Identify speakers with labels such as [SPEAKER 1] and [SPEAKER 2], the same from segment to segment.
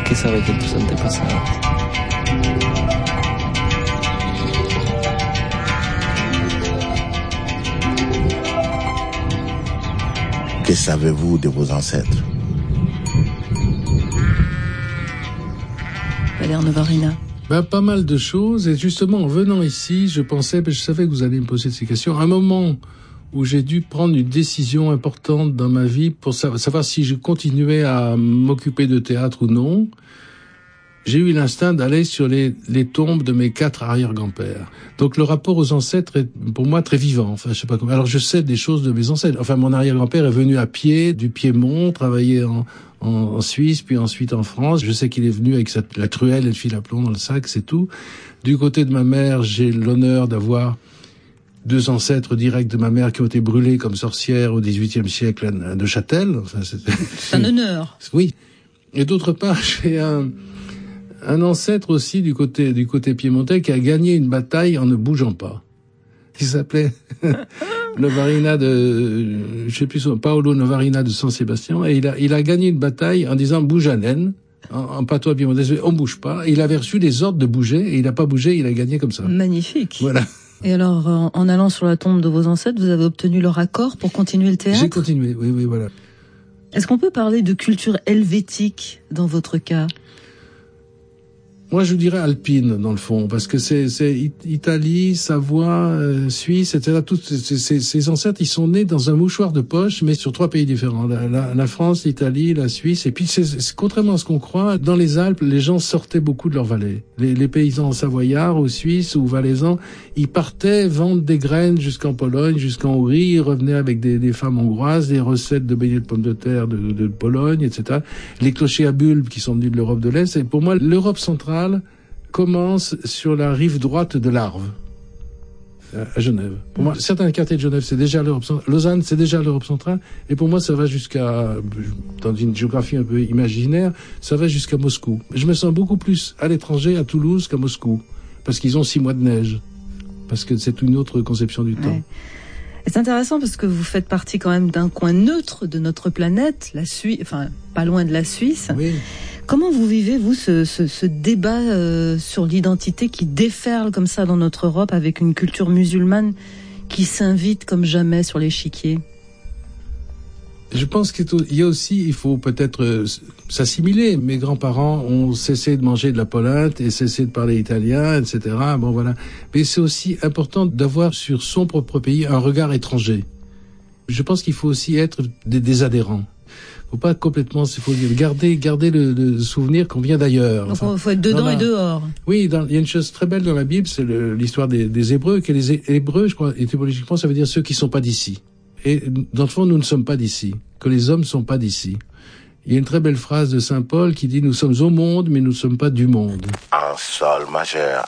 [SPEAKER 1] ¿Qué sabe de tus antepasados?
[SPEAKER 2] Que savez-vous de vos ancêtres?
[SPEAKER 3] Valère Novarina.
[SPEAKER 4] Pas mal de choses. Et justement, en venant ici, je savais que vous alliez me poser ces questions. À un moment où j'ai dû prendre une décision importante dans ma vie pour savoir si je continuais à m'occuper de théâtre ou non, j'ai eu l'instinct d'aller sur les tombes de mes 4 arrière-grands-pères. Donc le rapport aux ancêtres est pour moi très vivant. Enfin, je sais pas comment. Alors je sais des choses de mes ancêtres. Enfin, mon arrière-grand-père est venu à pied du Piémont, travailler en Suisse, puis ensuite en France. Je sais qu'il est venu avec la truelle et le fil à plomb dans le sac, c'est tout. Du côté de ma mère, j'ai l'honneur d'avoir 2 ancêtres directs de ma mère qui ont été brûlés comme sorcières au XVIIIe siècle à Neuchâtel. Enfin,
[SPEAKER 3] c'est un honneur.
[SPEAKER 4] Oui. Et d'autre part, j'ai un ancêtre aussi du côté piémontais qui a gagné une bataille en ne bougeant pas. Il s'appelait Novarina Paolo Novarina de San Sébastien, et il a gagné une bataille en disant bouge à naine, en patois piémontais, on bouge pas. Et il avait reçu des ordres de bouger, et il n'a pas bougé, il a gagné comme ça.
[SPEAKER 3] Magnifique.
[SPEAKER 4] Voilà.
[SPEAKER 3] Et alors, en allant sur la tombe de vos ancêtres, vous avez obtenu leur accord pour continuer le théâtre?
[SPEAKER 4] J'ai continué, oui, voilà.
[SPEAKER 3] Est-ce qu'on peut parler de culture helvétique dans votre cas?
[SPEAKER 4] Moi, je dirais alpine, dans le fond, parce que c'est Italie, Savoie, Suisse, etc. Tous ces ancêtres, ils sont nés dans un mouchoir de poche, mais sur 3 pays différents. La France, l'Italie, la Suisse. Et puis, contrairement à ce qu'on croit, dans les Alpes, les gens sortaient beaucoup de leur vallée. Les paysans savoyards ou suisses ou valaisans, ils partaient vendre des graines jusqu'en Pologne, jusqu'en Hongrie. Ils revenaient avec des femmes hongroises, des recettes de beignets de pommes de terre de Pologne, etc. Les clochers à bulbes qui sont venus de l'Europe de l'Est. Et pour moi, l'Europe centrale commence sur la rive droite de l'Arve, à Genève. Pour moi, certains quartiers de Genève, c'est déjà l'Europe centrale. Lausanne, c'est déjà l'Europe centrale. Et pour moi, ça va jusqu'à, dans une géographie un peu imaginaire, ça va jusqu'à Moscou. Je me sens beaucoup plus à l'étranger, à Toulouse, qu'à Moscou. Parce qu'ils ont 6 mois de neige. Parce que c'est une autre conception du temps.
[SPEAKER 3] Et c'est intéressant parce que vous faites partie quand même d'un coin neutre de notre planète, la Suisse, enfin, pas loin de la Suisse.
[SPEAKER 4] Oui.
[SPEAKER 3] Comment vous vivez, vous, ce débat sur l'identité qui déferle comme ça dans notre Europe avec une culture musulmane qui s'invite comme jamais sur l'échiquier?
[SPEAKER 4] Je pense qu'il y a aussi, il faut peut-être s'assimiler. Mes grands-parents ont cessé de manger de la polenta et cessé de parler italien, etc. Bon, voilà. Mais c'est aussi important d'avoir sur son propre pays un regard étranger. Je pense qu'il faut aussi être des adhérents. Faut pas complètement, il faut garder le souvenir qu'on vient d'ailleurs.
[SPEAKER 3] Donc il faut être dedans et dehors.
[SPEAKER 4] Oui, il y a une chose très belle dans la Bible, c'est l'histoire des Hébreux, que les Hébreux, je crois, étymologiquement, ça veut dire ceux qui sont pas d'ici. Et dans le fond, nous ne sommes pas d'ici, que les hommes ne sont pas d'ici. Il y a une très belle phrase de Saint Paul qui dit « Nous sommes au monde, mais nous ne sommes pas du monde ».
[SPEAKER 2] En sol majeur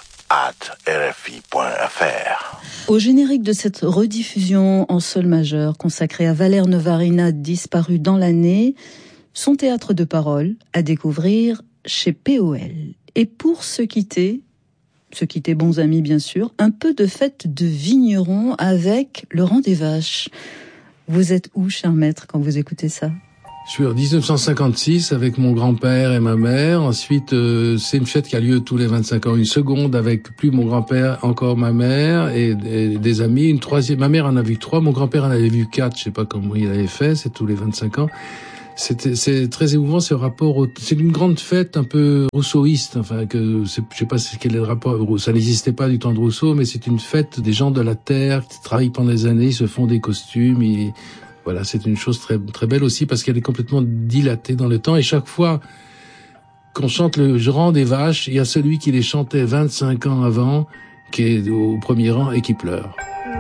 [SPEAKER 2] @rfi.fr.
[SPEAKER 3] Au générique de cette rediffusion en sol majeur consacrée à Valère Novarina, disparu dans l'année, son théâtre de parole à découvrir chez POL. Et pour se quitter bons amis bien sûr, un peu de fête de vigneron avec Laurent Desvaches. Vous êtes où, cher maître, quand vous écoutez ça?
[SPEAKER 4] Je suis en 1956 avec mon grand-père et ma mère. Ensuite, c'est une fête qui a lieu tous les 25 ans. Une seconde avec plus mon grand-père, encore ma mère et des amis. Une troisième, ma mère en a vu 3, mon grand-père en avait vu 4. Je sais pas comment il avait fait, c'est tous les 25 ans. C'est très émouvant ce rapport. C'est une grande fête un peu rousseauiste. Enfin, je sais pas quel est le rapport. Ça n'existait pas du temps de Rousseau, mais c'est une fête des gens de la terre qui travaillent pendant des années, ils se font des costumes. Voilà, c'est une chose très, très belle aussi parce qu'elle est complètement dilatée dans le temps. Et chaque fois qu'on chante le rang des vaches, il y a celui qui les chantait 25 ans avant, qui est au premier rang et qui pleure.